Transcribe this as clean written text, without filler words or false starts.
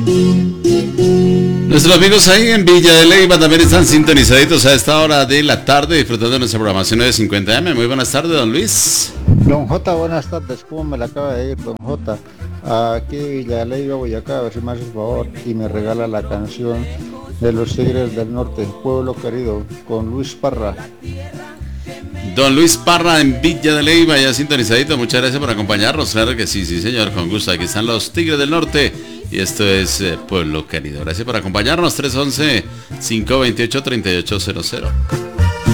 Nuestros amigos ahí en Villa de Leyva también están sintonizaditos a esta hora de la tarde, disfrutando de nuestra programación 950M. Muy buenas tardes, don Luis. Don J, buenas tardes. ¿Cómo me la acaba de ir, don J? Aquí Villa de Leyva, Boyacá, a ver si me hace el favor y me regala la canción de los Tigres del Norte, Pueblo Querido, con Luis Parra. Don Luis Parra en Villa de Leyva, ya sintonizadito. Muchas gracias por acompañarnos. Claro que sí, sí señor, con gusto. Aquí están los Tigres del Norte y esto es Pueblo Querido. Gracias por acompañarnos. 311-528-3800.